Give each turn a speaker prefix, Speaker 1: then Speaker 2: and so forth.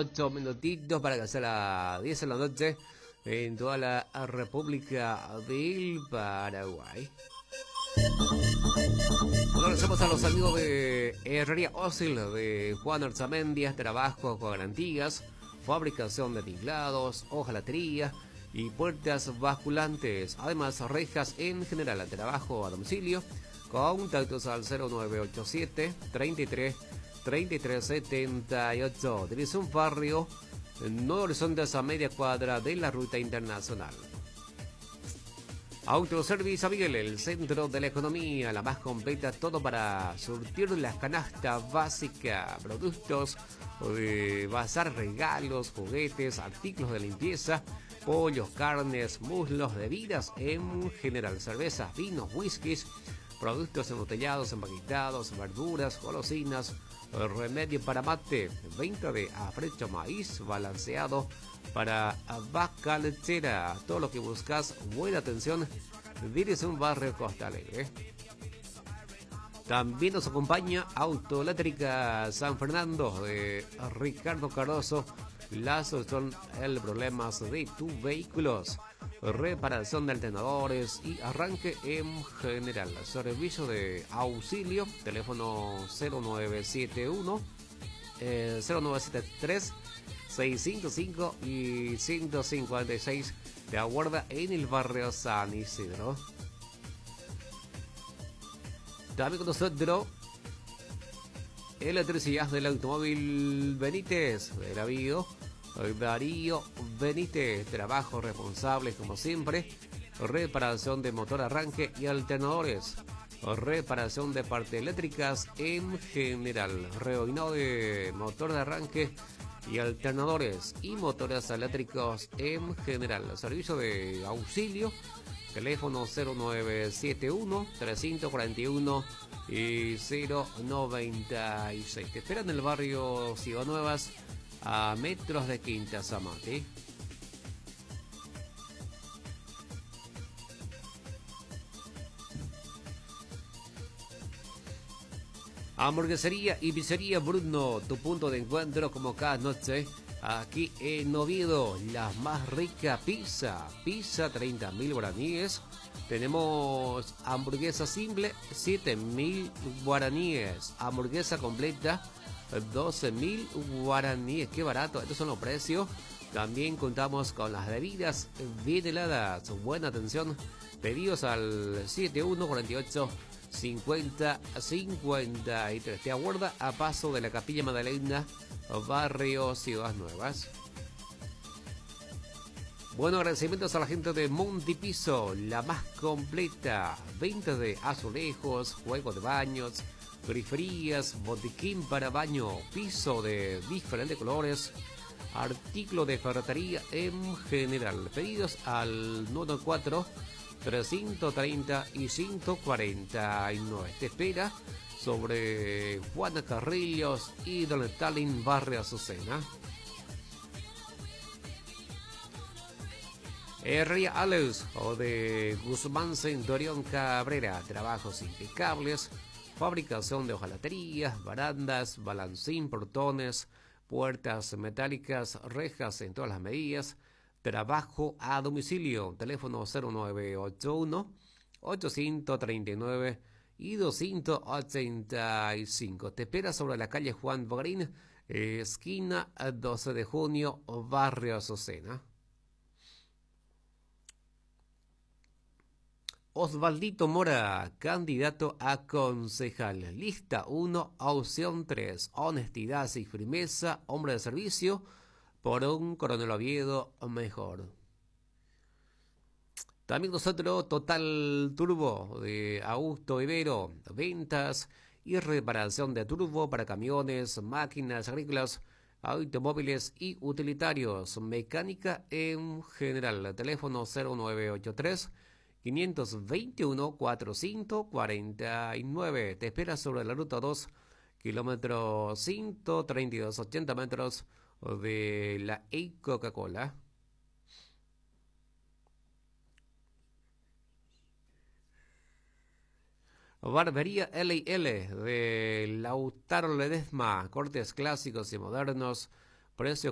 Speaker 1: 8 minutitos para que sea las 10 de la noche en toda la República del Paraguay. Agradecemos a los amigos de Herrería Ósil de Juan Arzamendia, trabajo con garantías, fabricación de tinklados, hojalatería y puertas basculantes. Además, rejas en general, trabajo a domicilio. Contactos al 0987 33 33 78. Tienes un barrio Nuevo Horizontes a media cuadra de la ruta internacional. Autoservicio Miguel, el centro de la economía, la más completa, todo para surtir las canastas básicas, productos de bazar, regalos, juguetes, artículos de limpieza, pollos, carnes, muslos, bebidas en general, cervezas, vinos, whiskies, productos embotellados, empaquetados, verduras, golosinas, remedio para mate, venta de afrecho maíz balanceado para vaca lechera. Todo lo que buscas, buena atención, diles un barrio Costa Alegre. También nos acompaña Autoeléctrica San Fernando de Ricardo Cardoso. La solución el problemas de tus vehículos, reparación de alternadores y arranque en general. Servicio de auxilio, teléfono 0971 0973 655 y 156. Te aguarda en el barrio San Isidro. También con nosotros electricidad del automóvil Benítez de Navío, Darío Benítez. Trabajo responsable como siempre, reparación de motor, arranque y alternadores, reparación de partes eléctricas en general, reoinado de motor de arranque y alternadores y motores eléctricos en general. Servicio de auxilio, teléfono 0971 341 y 096. Te esperan en el barrio Ciudad Nuevas, a metros de Quinta Zamate. Hamburguesería y pizzería Bruno, tu punto de encuentro como cada noche aquí en Oviedo. La más rica pizza 30.000 guaraníes. Tenemos hamburguesa simple 7.000 guaraníes, hamburguesa completa 12.000 guaraníes. Qué barato, estos son los precios. También contamos con las bebidas bien heladas. Buena atención, pedidos al 7148 50 53. Te aguarda a paso de la Capilla Magdalena, barrio Ciudad Nuevas. Bueno, agradecimientos a la gente de Montipiso, la más completa. Venta de azulejos, juegos de baños, griferías, botiquín para baño, piso de diferentes colores, artículo de ferretería en general. Pedidos al 994 330 y 149. Te espera sobre Juana Carrillos y Don Stalin, barrio Azucena. Herrería Alex o de Guzmán Centurión Cabrera, trabajos impecables, fabricación de hojalaterías, barandas, balancín, portones, puertas metálicas, rejas en todas las medidas, trabajo a domicilio, teléfono 0981 839 y 285. Te espera sobre la calle Juan Bogarín, esquina 12 de junio, barrio Azucena. Osvaldito Mora, candidato a concejal. Lista 1, opción 3. Honestidad y firmeza, hombre de servicio, por un Coronel Oviedo mejor. También nosotros, Total Turbo de Augusto Ibero. Ventas y reparación de turbo para camiones, máquinas agrícolas, automóviles y utilitarios. Mecánica en general. Teléfono 0983 521 449. Te espera sobre la ruta 2, kilómetro 132, 80 metros de la Coca-Cola. Barbería L&L de Lautaro Ledesma, cortes clásicos y modernos, precio